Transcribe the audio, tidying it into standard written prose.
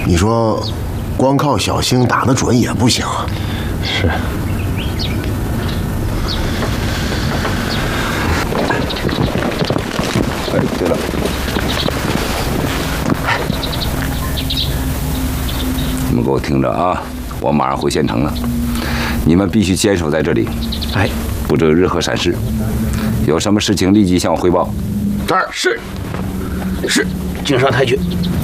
你说，光靠小星打得准也不行啊。 是。 哎，对了，你们给我听着啊！我马上回县城了，你们必须坚守在这里， 哎， 不准有任何闪失。有什么事情立即向我汇报。 这儿是，敬上太君。